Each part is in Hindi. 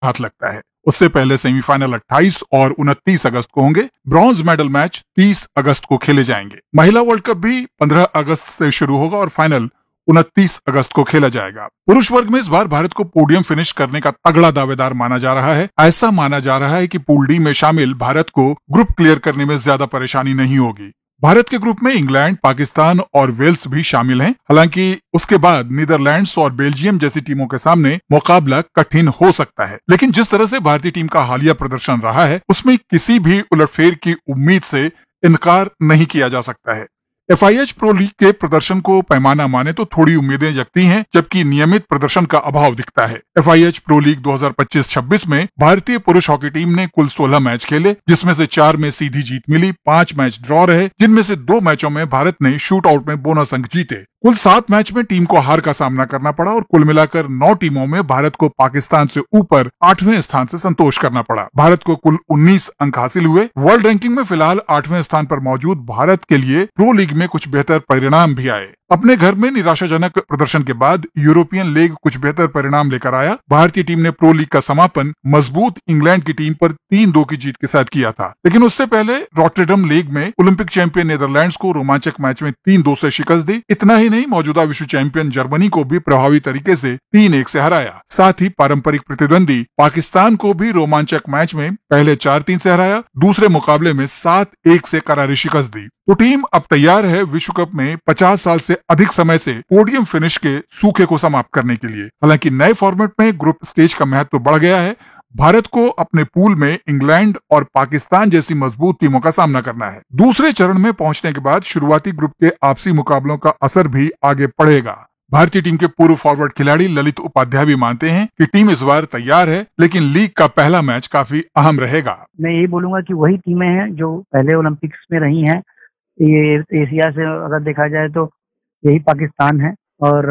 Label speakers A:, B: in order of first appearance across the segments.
A: हाथ लगता है। उससे पहले सेमीफाइनल 28 और 29 अगस्त को होंगे। ब्रॉन्ज मेडल मैच 30 अगस्त को खेले जाएंगे। महिला वर्ल्ड कप भी 15 अगस्त से शुरू होगा और फाइनल 29 अगस्त को खेला जाएगा। पुरुष वर्ग में इस बार भारत को पोडियम फिनिश करने का तगड़ा दावेदार माना जा रहा है। ऐसा माना जा रहा है कि पूल डी में शामिल भारत को ग्रुप क्लियर करने में ज्यादा परेशानी नहीं होगी। भारत के ग्रुप में इंग्लैंड, पाकिस्तान और वेल्स भी शामिल हैं। हालांकि उसके बाद नीदरलैंड्स और बेल्जियम जैसी टीमों के सामने मुकाबला कठिन हो सकता है। लेकिन जिस तरह से भारतीय टीम का हालिया प्रदर्शन रहा है, उसमें किसी भी उलटफेर की उम्मीद से इनकार नहीं किया जा सकता है। FIH प्रो लीग के प्रदर्शन को पैमाना माने तो थोड़ी उम्मीदें जगती हैं, जबकि नियमित प्रदर्शन का अभाव दिखता है। FIH प्रो लीग 2025-26 में भारतीय पुरुष हॉकी टीम ने कुल 16 मैच खेले, जिसमें से 4 में सीधी जीत मिली, 5 मैच ड्रॉ रहे, जिनमें से 2 मैचों में भारत ने शूट आउट में बोनस अंक जीते। कुल 7 मैच में टीम को हार का सामना करना पड़ा और कुल मिलाकर 9 टीमों में भारत को पाकिस्तान से ऊपर 8वें स्थान से संतोष करना पड़ा। भारत को कुल 19 अंक हासिल हुए। वर्ल्ड रैंकिंग में फिलहाल 8वें स्थान पर मौजूद भारत के लिए प्रो लीग में कुछ बेहतर परिणाम भी आए। अपने घर में निराशाजनक प्रदर्शन के बाद यूरोपियन लीग कुछ बेहतर परिणाम लेकर आया। भारतीय टीम ने प्रो लीग का समापन मजबूत इंग्लैंड की टीम पर 3-2 की जीत के साथ किया था। लेकिन उससे पहले रॉटरडम लीग में ओलंपिक चैंपियन नीदरलैंड्स को रोमांचक मैच में 3-2 से शिकस्त दी। इतना ही नहीं, मौजूदा विश्व चैंपियन जर्मनी को भी प्रभावी तरीके से 3-1 से हराया। साथ ही पारंपरिक प्रतिद्वंदी पाकिस्तान को भी रोमांचक मैच में पहले 4-3 से हराया, दूसरे मुकाबले में 7-1 से करारी शिकस्त दी। तो टीम अब तैयार है विश्व कप में 50 साल से अधिक समय से पोडियम फिनिश के सूखे को समाप्त करने के लिए। हालांकि नए फॉर्मेट में ग्रुप स्टेज का महत्व बढ़ गया है। भारत को अपने पूल में इंग्लैंड और पाकिस्तान जैसी मजबूत टीमों का सामना करना है। दूसरे चरण में पहुंचने के बाद शुरुआती ग्रुप के आपसी मुकाबलों का असर भी आगे पड़ेगा। भारतीय टीम के पूर्व फॉरवर्ड खिलाड़ी ललित उपाध्याय भी मानते हैं कि टीम इस बार तैयार है, लेकिन लीग का पहला मैच काफी अहम रहेगा।
B: मैं यही बोलूंगा कि वही टीमें हैं जो पहले ओलंपिक्स में रही हैं। ये एशिया से अगर देखा जाए तो यही पाकिस्तान है और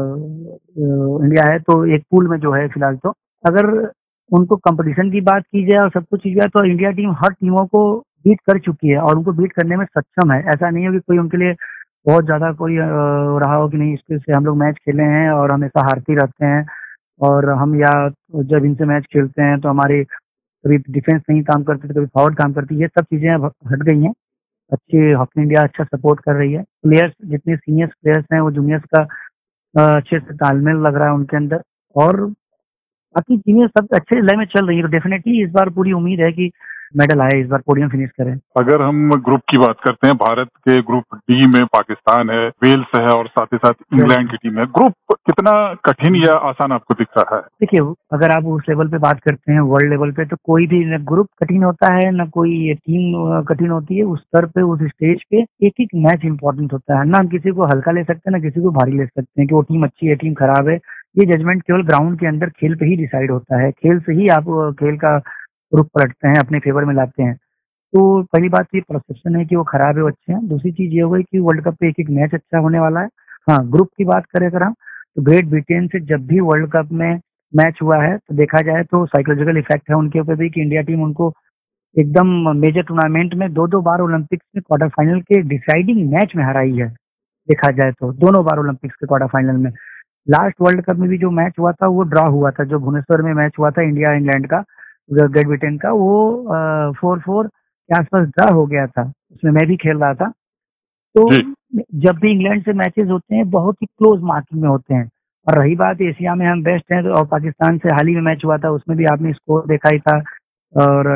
B: इंडिया है। तो एक पूल में जो है फिलहाल, तो अगर उनको कंपटीशन की बात की जाए और सब कुछ की जाए तो इंडिया टीम हर टीमों को बीट कर चुकी है और उनको बीट करने में सक्षम है। ऐसा नहीं है कि कोई उनके लिए बहुत ज्यादा कोई रहा हो कि नहीं इसके से हम लोग मैच खेले हैं और हमेशा हारते रहते हैं, और हम या जब इनसे मैच खेलते हैं तो हमारी कभी डिफेंस नहीं काम करती, कभी फॉरवर्ड काम करती, ये सब चीजें अब हट गई हैं। अच्छी हॉकी इंडिया अच्छा सपोर्ट कर रही है। प्लेयर्स जितने सीनियर प्लेयर्स हैं वो जूनियर्स का अच्छे से तालमेल लग रहा है उनके अंदर, और बाकी चीजें सब अच्छे लय में चल रही है। तो डेफिनेटली इस बार पूरी उम्मीद है कि मेडल आए, इस बार पोडियम फिनिश करें।
A: अगर हम ग्रुप की बात करते हैं, भारत के ग्रुप डी में पाकिस्तान है, वेल्स है और साथ ही साथ इंग्लैंड की टीम है। ग्रुप कितना कठिन या आसान आपको दिख रहा है?
B: देखिए, अगर आप उस लेवल पे बात करते हैं वर्ल्ड लेवल पे, तो कोई भी न ग्रुप कठिन होता है न कोई टीम कठिन होती है। उस स्तर पे, उस स्टेज पे एक एक मैच इंपॉर्टेंट होता है। ना हम किसी को हल्का ले सकते हैं, ना किसी को भारी ले सकते हैं कि वो टीम अच्छी है, टीम खराब है। ये जजमेंट केवल ग्राउंड के अंदर खेल पे ही डिसाइड होता है। खेल से ही आप खेल का रुख पलटते हैं, अपने फेवर में लाते हैं। तो पहली बात ये परसेप्शन है कि वो खराब है, वो अच्छे हैं। दूसरी चीज ये हो गई कि वर्ल्ड कप पे एक एक मैच अच्छा होने वाला है। हाँ, ग्रुप की बात करें अगर हम, तो ग्रेट ब्रिटेन से जब भी वर्ल्ड कप में मैच हुआ है तो देखा जाए तो साइकोलॉजिकल इफेक्ट है उनके ऊपर भी कि इंडिया टीम उनको एकदम मेजर टूर्नामेंट में 2-2 बार ओलंपिक्स में क्वार्टर फाइनल के डिसाइडिंग मैच में हराई है। देखा जाए तो दोनों बार ओलंपिक्स के क्वार्टर फाइनल में। लास्ट वर्ल्ड कप में भी जो मैच हुआ था वो ड्रॉ हुआ था, जो भुवनेश्वर में मैच हुआ था इंडिया इंग्लैंड का, ग्रेट ब्रिटेन का, वो 4-4 के आसपास ड्रॉ हो गया था। उसमें मैं भी खेल रहा था। तो जब भी इंग्लैंड से मैचेस होते हैं बहुत ही क्लोज मार्किंग में होते हैं। और रही बात एशिया में हम बेस्ट हैं, तो और पाकिस्तान से हाल ही में मैच हुआ था, उसमें भी आपने स्कोर देखा ही था। और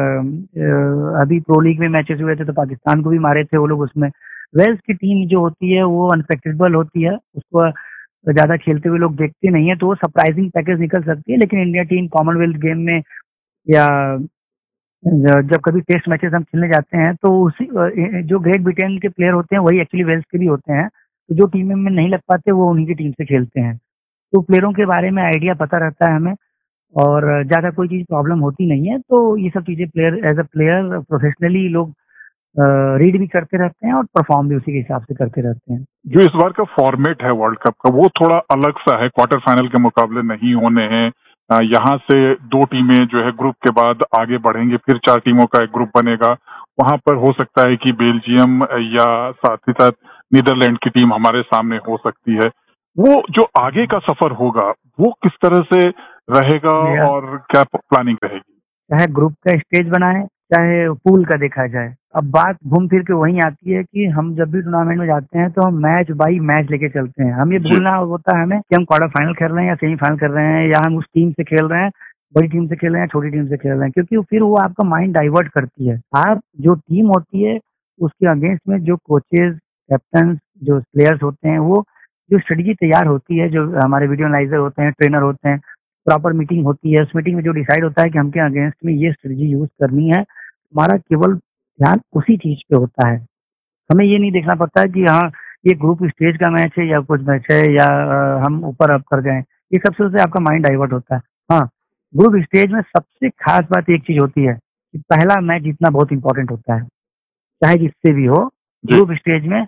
B: अभी प्रो लीग में मैचेस हुए थे तो पाकिस्तान को भी मारे थे वो लोग उसमें। वेल्स की टीम जो होती है वो अनप्रेडिक्टेबल होती है, उसको ज्यादा खेलते हुए लोग देखते नहीं है, तो वो सरप्राइजिंग पैकेज निकल सकती है। लेकिन इंडिया टीम कॉमनवेल्थ गेम में या जब कभी टेस्ट मैचेस हम खेलने जाते हैं तो उसी जो ग्रेट ब्रिटेन के प्लेयर होते हैं वही एक्चुअली वेल्स के भी होते हैं। तो जो टीम में नहीं लग पाते वो उन्हीं की टीम से खेलते हैं। तो प्लेयरों के बारे में आइडिया पता रहता है हमें, और ज्यादा कोई चीज प्रॉब्लम होती नहीं है। तो ये सब चीजें player as a player professionally लोग रीड भी करते रहते हैं और परफॉर्म भी उसी के हिसाब से करते रहते हैं।
A: जो इस बार का फॉर्मेट है वर्ल्ड कप का, वो थोड़ा अलग सा है। क्वार्टर फाइनल के मुकाबले नहीं होने हैं। यहाँ से 2 टीमें जो है ग्रुप के बाद आगे बढ़ेंगे, फिर 4 टीमों का एक ग्रुप बनेगा। वहां पर हो सकता है कि बेल्जियम या साथ ही साथ नीदरलैंड की टीम हमारे सामने हो सकती है। वो जो आगे का सफर होगा वो किस तरह से रहेगा
B: या
A: और क्या प्लानिंग रहेगी?
B: चाहे ग्रुप का स्टेज बनाए, चाहे पूल का देखा जाए, अब बात घूम फिर के वहीं आती है कि हम जब भी टूर्नामेंट में जाते हैं तो हम मैच बाई मैच लेके चलते हैं। हम ये
A: जी।
B: भूलना होता है हमें कि हम क्वार्टर फाइनल खेल रहे हैं या सेमीफाइनल कर रहे हैं, या हम उस टीम से खेल रहे हैं, बड़ी टीम से खेल रहे हैं, छोटी टीम से खेल रहे हैं, क्योंकि फिर वो आपका माइंड डाइवर्ट करती है। आप जो टीम होती है उसके अगेंस्ट में जो कोचेज, कैप्टन, जो प्लेयर्स होते हैं, वो जो स्ट्रेटजी तैयार होती है, जो हमारे वीडियो एनालाइजर होते हैं, ट्रेनर होते हैं, प्रॉपर मीटिंग होती है। उस मीटिंग में जो डिसाइड होता है कि हमके अगेंस्ट में ये स्ट्रेटजी यूज करनी है, हमारा केवल ध्यान उसी चीज पे होता है। हमें ये नहीं देखना पड़ता है कि हाँ ये ग्रुप स्टेज का मैच है या कुछ मैच है, या हम ऊपर अप कर जाएं। ये सबसे से आपका माइंड डाइवर्ट होता है। हाँ, ग्रुप स्टेज में सबसे खास बात एक चीज होती है कि पहला मैच जीतना बहुत इंपॉर्टेंट होता है, चाहे जिससे भी हो।
A: जी।
B: ग्रुप स्टेज में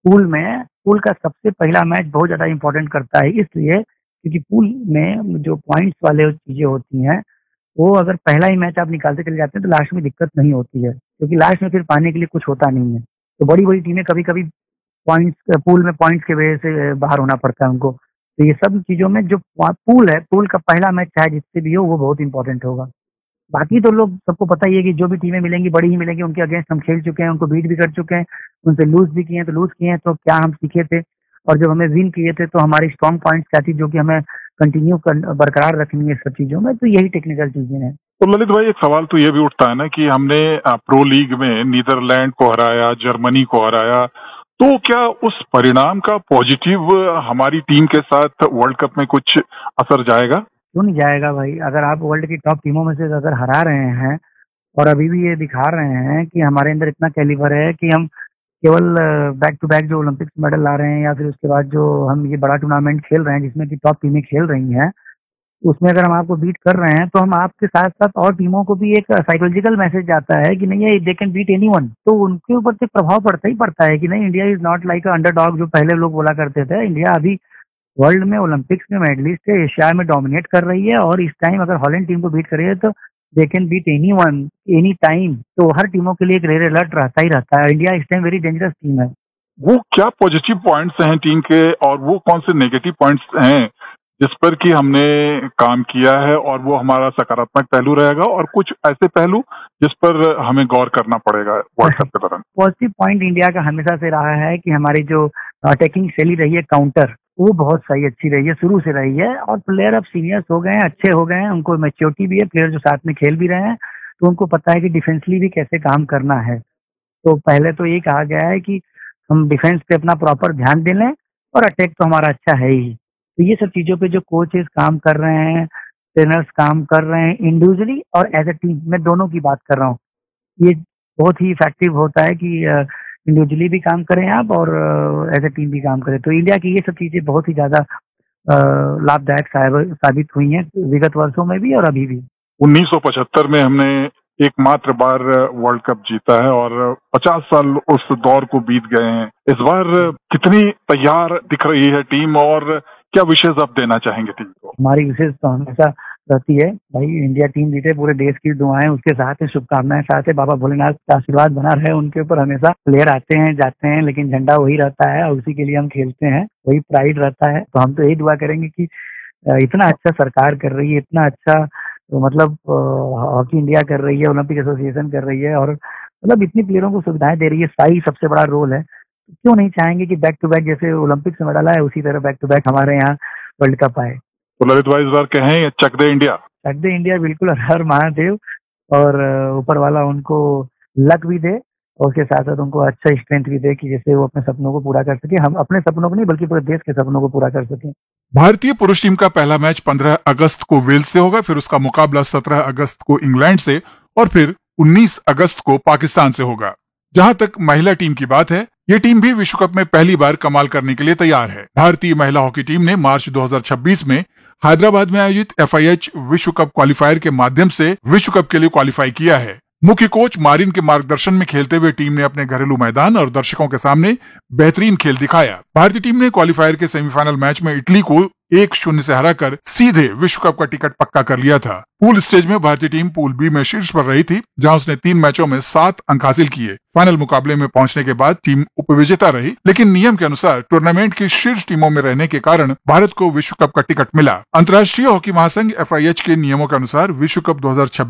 B: पूल का सबसे पहला मैच बहुत ज्यादा इंपॉर्टेंट करता है, इसलिए क्योंकि पूल में जो पॉइंट्स वाले चीजें होती हैं, वो अगर पहला ही मैच आप निकालते चले जाते हैं तो लास्ट में दिक्कत नहीं होती है, क्योंकि लास्ट में फिर पाने के लिए कुछ होता नहीं है। तो बड़ी बड़ी टीमें कभी कभी पॉइंट्स, पूल में पॉइंट्स की वजह से बाहर होना पड़ता है उनको। तो ये सब चीजों में जो पूल है, पूल का पहला मैच चाहे जिससे भी हो, वो बहुत इंपॉर्टेंट होगा। बाकी तो लोग सबको पता ही है कि जो भी टीमें मिलेंगी बड़ी ही मिलेंगी, उनके अगेंस्ट हम खेल चुके हैं, उनको बीट भी कर चुके हैं, उनसे लूज भी किए हैं, तो लूज किए हैं तो क्या हम सीखे थे, और जब हमें विन किए थे तो हमारी स्ट्रॉन्ग पॉइंट्स क्या थी, जो कि हमें कंटिन्यू बरकरार रखनी है सब चीजों में। तो यही टेक्निकल चीजें हैं।
A: तो ललित भाई, एक सवाल तो ये भी उठता है ना कि हमने प्रो लीग में नीदरलैंड को हराया, जर्मनी को हराया, तो क्या उस परिणाम का पॉजिटिव हमारी टीम के साथ वर्ल्ड कप में कुछ असर जाएगा?
B: क्यों नहीं जाएगा भाई? अगर आप वर्ल्ड की टॉप टीमों में से अगर हरा रहे हैं और अभी भी ये दिखा रहे हैं कि हमारे अंदर इतना कैलिबर है कि हम केवल बैक टू बैक जो ओलंपिक्स मेडल ला रहे हैं, या फिर उसके बाद जो हम ये बड़ा टूर्नामेंट खेल रहे हैं जिसमें कि टॉप टीमें खेल रही हैं, उसमें अगर हम आपको बीट कर रहे हैं, तो हम आपके साथ साथ और टीमों को भी एक साइकोलॉजिकल मैसेज जाता है कि नहीं, ये दे कैन बीट एनीवन। तो उनके ऊपर तो प्रभाव पड़ता ही पड़ता है कि नहीं, India is not like a underdog, जो पहले लोग बोला करते थे। इंडिया अभी वर्ल्ड में ओलंपिक्स में मेडलिस्ट है, एशिया में डोमिनेट कर रही है, और इस टाइम अगर हॉलैंड टीम को बीट कर रही है तो they can beat anyone any time. तो हर टीमों के लिए एक रेड अलर्ट रहता ही रहता है। इंडिया इस टाइम वेरी डेंजरस टीम है।
A: वो क्या पॉजिटिव पॉइंट्स हैं टीम के, और वो कौन से नेगेटिव पॉइंट्स हैं जिस पर कि हमने काम किया है और वो हमारा सकारात्मक पहलू रहेगा, और कुछ ऐसे पहलू जिस पर हमें गौर करना पड़ेगा वर्ल्ड कप के दौरान?
B: पॉजिटिव पॉइंट इंडिया का हमेशा से रहा है कि हमारी जो अटैकिंग शैली रही है, काउंटर, वो बहुत सही अच्छी रही है, शुरू से रही है। और प्लेयर अब सीनियर्स हो गए हैं, अच्छे हो गए हैं, उनको मैच्योरिटी भी है, प्लेयर जो साथ में खेल भी रहे हैं, तो उनको पता है कि डिफेंसली भी कैसे काम करना है। तो पहले तो ये कहा गया है कि हम डिफेंस पे अपना प्रॉपर ध्यान दे लें, और अटैक तो हमारा अच्छा है ही। तो ये सब चीजों पे जो कोचेस काम कर रहे हैं, ट्रेनर्स काम कर रहे हैं, इंडिविजुअली और एज ए टीम, मैं दोनों की बात कर रहा हूँ, ये बहुत ही इफेक्टिव होता है कि इंडिविजुअली भी काम करें आप और एज ए टीम भी काम करें। तो इंडिया की ये सब चीजें बहुत ही ज्यादा लाभदायक साबित हुई हैं विगत वर्षों में भी और अभी भी।
A: 1975 में हमने एकमात्र बार वर्ल्ड कप जीता है और 50 साल उस दौर को बीत गए हैं। इस बार कितनी तैयार दिख रही है टीम, और क्या विशेष आप देना चाहेंगे टीम को?
B: हमारी विशेष तो हमेशा रहती है भाई, इंडिया टीम जीते, पूरे देश की दुआएं उसके साथ है, शुभकामनाएं साथ है, बाबा भोलेनाथ का आशीर्वाद बना रहे उनके ऊपर हमेशा। प्लेयर आते हैं जाते हैं, लेकिन झंडा वही रहता है और उसी के लिए हम खेलते हैं, वही प्राइड रहता है। तो हम तो यही दुआ करेंगे कि इतना अच्छा सरकार कर रही है, इतना अच्छा तो मतलब हॉकी इंडिया कर रही है, ओलंपिक एसोसिएशन कर रही है, और मतलब इतनी प्लेयरों को सुविधाएं दे रही है। साई सबसे बड़ा रोल है। क्यों नहीं चाहेंगे कि बैक टू बैक जैसे ओलंपिक से मेडल आए, उसी तरह बैक टू बैक हमारे यहाँ वर्ल्ड कप आए।
A: तो ललित भाई, इस बार कहें चक दे इंडिया?
B: चक दे इंडिया, बिल्कुल। हर महादेव, और ऊपर वाला उनको लक भी दे, और उसके साथ साथ उनको अच्छा स्ट्रेंथ भी दे कि जैसे वो अपने सपनों को पूरा कर सके। हम अपने सपनों को नहीं बल्कि पूरे देश के सपनों को पूरा कर सके।
A: भारतीय पुरुष टीम का पहला मैच 15 अगस्त को वेल्स से होगा, फिर उसका मुकाबला 17 अगस्त को इंग्लैंड से, और फिर 19 अगस्त को पाकिस्तान से होगा। जहां तक महिला टीम की बात है, ये टीम भी विश्व कप में पहली बार कमाल करने के लिए तैयार है। भारतीय महिला हॉकी टीम ने मार्च 2026 में हैदराबाद में आयोजित FIH विश्व कप क्वालिफायर के माध्यम से विश्व कप के लिए क्वालिफाई किया है। मुख्य कोच मारिन के मार्गदर्शन में खेलते हुए टीम ने अपने घरेलू मैदान और दर्शकों के सामने बेहतरीन खेल दिखाया। भारतीय टीम ने क्वालिफायर के सेमीफाइनल मैच में इटली को 1-0 से हराकर सीधे विश्व कप का टिकट पक्का कर लिया था। पूल स्टेज में भारतीय टीम पूल बी में शीर्ष पर रही थी, जहां उसने 3 मैचों में 7 अंक हासिल किए। फाइनल मुकाबले में पहुंचने के बाद टीम उपविजेता रही, लेकिन नियम के अनुसार टूर्नामेंट की शीर्ष टीमों में रहने के कारण भारत को विश्व कप का टिकट मिला। अंतर्राष्ट्रीय हॉकी महासंघ FIH के नियमों के अनुसार विश्व कप 2026